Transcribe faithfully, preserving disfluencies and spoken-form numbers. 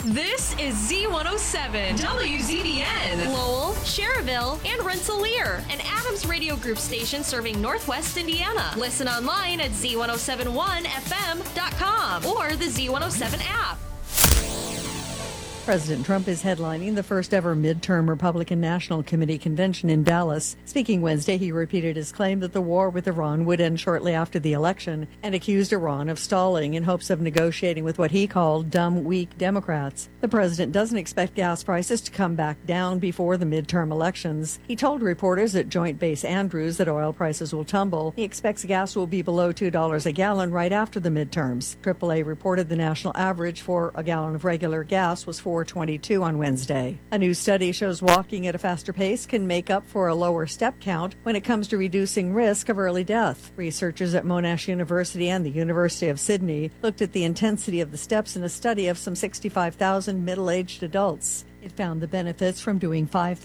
This is Z one oh seven, W Z B N, Lowell, Cherville, and Rensselaer, an Adams Radio Group station serving Northwest Indiana. Listen online at Z one oh seven one F M dot com or the Z one oh seven app. President Trump is headlining the first ever midterm Republican National Committee convention in Dallas. Speaking Wednesday, he repeated his claim that the war with Iran would end shortly after the election and accused Iran of stalling in hopes of negotiating with what he called dumb, weak Democrats. The president doesn't expect gas prices to come back down before the midterm elections. He told reporters at Joint Base Andrews that oil prices will tumble. He expects gas will be below two dollars a gallon right after the midterms. triple A reported the national average for a gallon of regular gas was four twenty-two on Wednesday. A new study shows walking at a faster pace can make up for a lower step count when it comes to reducing risk of early death. Researchers at Monash University and the University of Sydney looked at the intensity of the steps in a study of some sixty-five thousand middle-aged adults. It found the benefits from doing five